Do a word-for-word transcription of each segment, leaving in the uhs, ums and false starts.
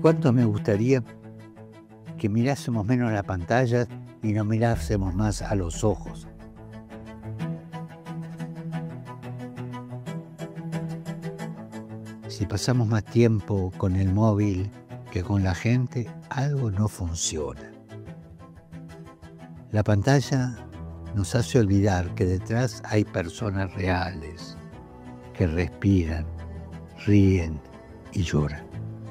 ¿Cuánto me gustaría que mirásemos menos la pantalla y nos mirásemos más a los ojos? Si pasamos más tiempo con el móvil que con la gente, algo no funciona. La pantalla nos hace olvidar que detrás hay personas reales que respiran, ríen y lloran.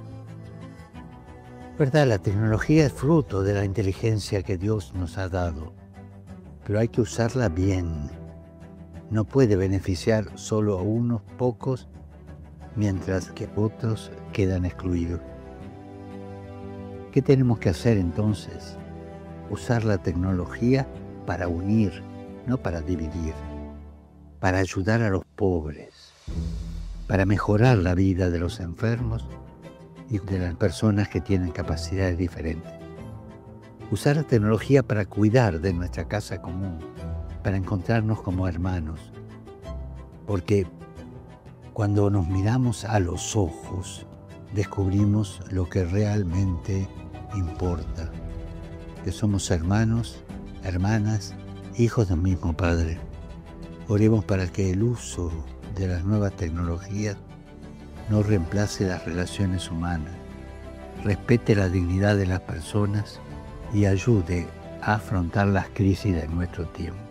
¿Verdad? La tecnología es fruto de la inteligencia que Dios nos ha dado, pero hay que usarla bien. No puede beneficiar solo a unos pocos, mientras que otros quedan excluidos. ¿Qué tenemos que hacer entonces? Usar la tecnología para unir, no para dividir, para ayudar a los pobres, para mejorar la vida de los enfermos y de las personas que tienen capacidades diferentes. Usar la tecnología para cuidar de nuestra casa común, para encontrarnos como hermanos. Porque cuando nos miramos a los ojos, descubrimos lo que realmente importa, que somos hermanos, hermanas, hijos del mismo Padre. Oremos para que el uso de las nuevas tecnologías no reemplace las relaciones humanas, respete la dignidad de las personas y ayude a afrontar las crisis de nuestro tiempo.